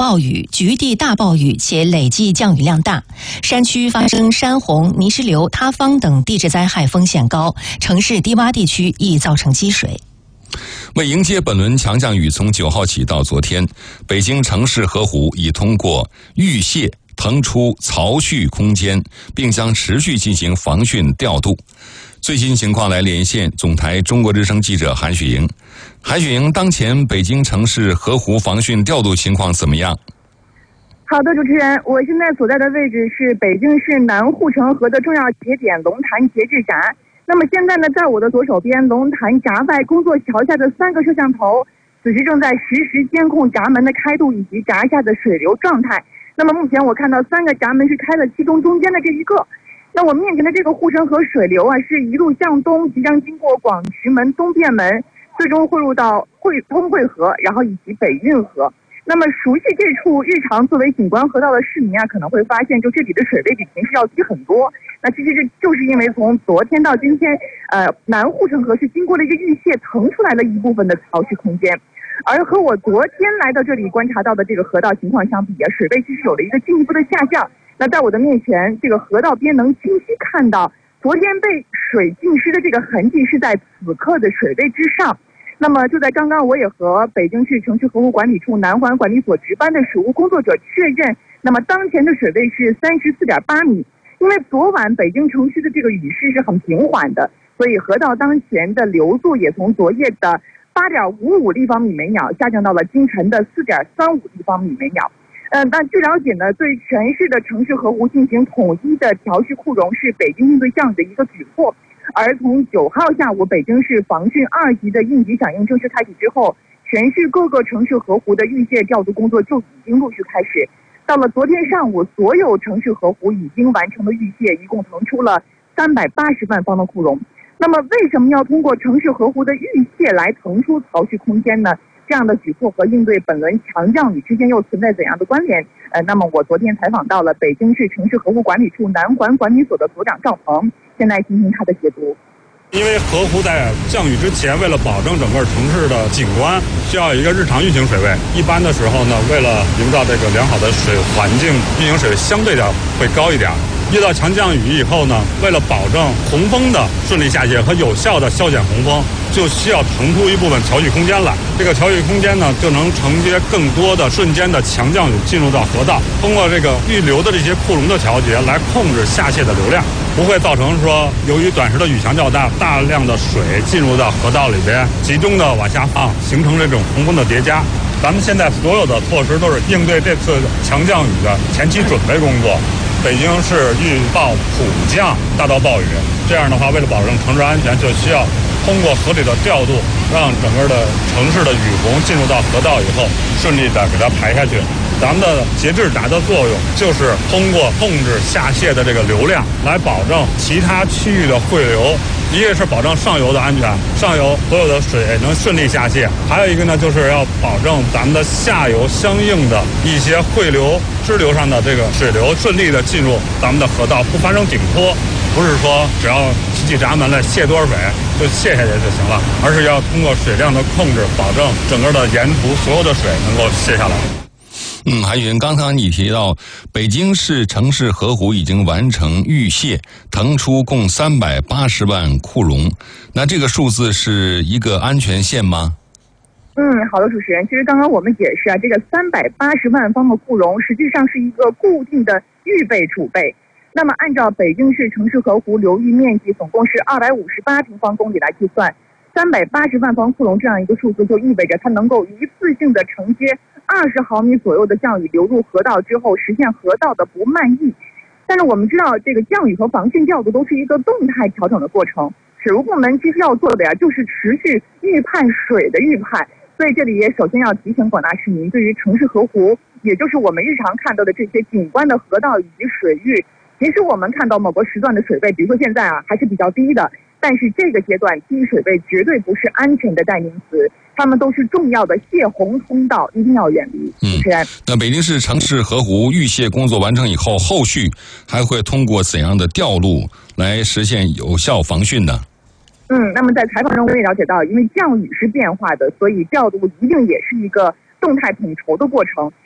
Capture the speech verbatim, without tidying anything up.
暴雨，局地大暴雨且累计降雨量大，山区发生山洪、泥石流、塌方等地质灾害风险高，城市低洼地区易造成积水。 为迎接本轮强降雨，从九号起到昨天，北京城市河湖已通过预泄腾出槽蓄空间，并将持续进行防汛调度。最新情况来连线总台中国之声记者韩雪莹。韩雪莹，当前北京城市河湖防汛调度情况怎么样？ 好的，主持人，我现在所在的位置是北京市南护城河的重要节点龙潭节制闸。那么现在呢，在我的左手边，龙潭闸外工作桥下的三个摄像头，此时正在实时监控闸门的开度以及闸下的水流状态。那么目前我看到三个闸门是开了，其中中间的这一个。那我面前的这个护城河水流啊，是一路向东，即将经过广渠门、东便门，最终汇入到汇通惠河，然后以及北运河。那么熟悉这处日常作为景观河道的市民啊，可能会发现，就这里的水位比平时要低很多。那其实这就是因为从昨天到今天，呃，南护城河是经过了一个预泄，腾出来了一部分的槽蓄空间。而和我昨天来到这里观察到的这个河道情况相比啊，水位其实有了一个进一步的下降。那在我的面前，这个河道边能清晰看到，昨天被水浸湿的这个痕迹是在此刻的水位之上。那么就在刚刚，我也和北京市城市河湖管理处南环管理所值班的水务工作者确认，那么当前的水位是三十四点八米。因为昨晚北京城区的这个雨势是很平缓的，所以河道当前的流速也从昨夜的八点五五立方米每秒下降到了今晨的四点三五立方米每秒。嗯，那据了解呢，对全市的城市河湖进行统一的调蓄库容是北京应对降雨的一个举措。而从九号下午，北京市防汛二级的应急响应正式开启之后，全市各个城市河湖的预泄调度工作就已经陆续开始。到了昨天上午，所有城市河湖已经完成了预泄，一共腾出了三百八十万方的库容。那么，为什么要通过城市河湖的预泄来腾出槽蓄空间呢？这样的举措和应对本轮强降雨之间又存在怎样的关联？呃，那么我昨天采访到了北京市城市河湖管理处南环管理所的所长赵鹏，现在进行他的解读。 因为河湖在降雨之前，为了保证整个城市的景观，需要有一个日常运行水位。一般的时候呢，为了营造这个良好的水环境，运行水位相对的会高一点。遇到强降雨以后呢，为了保证洪峰的顺利下泄和有效的消减洪峰，就需要腾出一部分槽蓄空间来。这个槽蓄空间呢，就能承接更多的瞬间的强降雨进入到河道，通过这个预流的这些库容的调节来控制下泄的流量，不会造成说由于短时的雨强较大，大量的水进入到河道里边，集中的往下放，形成这种洪峰的叠加。咱们现在所有的措施都是应对这次强降雨的前期准备工作。北京市预报普降大到暴雨，这样的话，为了保证城市安全，就需要通过合理的调度，让整个的城市的雨洪进入到河道以后，顺利的给它排下去。咱们的节制闸的作用就是通过控制下泄的这个流量，来保证其他区域的汇流。一个是保证上游的安全，上游所有的水能顺利下泄；还有一个呢，就是要保证咱们的下游相应的一些汇流、支流上的这个水流顺利的进入咱们的河道，不发生顶脱。不是说只要提起闸门来泄多少水就泄下去就行了，而是要通过水量的控制，保证整个的沿途所有的水能够泄下来。 嗯，韩云，刚刚你提到北京市城市河湖已经完成预泄，腾出共三百八十万库容，那这个数字是一个安全线吗？ 嗯，好的，主持人，其实刚刚我们解释啊，这个三百八十万方的库容实际上是一个固定的预备储备。那么按照北京市城市河湖流域面积总共是二百五十八平方公里来计算，三百八十万方库容这样一个数字就意味着它能够一次性的承接二十毫米左右的降雨流入河道之后，实现河道的不漫溢。但是我们知道，这个降雨和防汛调度都是一个动态调整的过程，水务部门其实要做的呀，就是持续预判水的预判。所以这里也首先要提醒广大市民，对于城市河湖，也就是我们日常看到的这些景观的河道以及水域，其实我们看到某个时段的水位，比如说现在啊还是比较低的，但是这个阶段低水位绝对不是安全的代名词，它们都是重要的泄洪通道，一定要远离。主持人， 那北京市城市河湖预泄工作完成以后，后续还会通过怎样的调度来实现有效防汛呢？ 嗯，那么在采访中我也了解到，因为降雨是变化的，所以调度一定也是一个动态统筹的过程。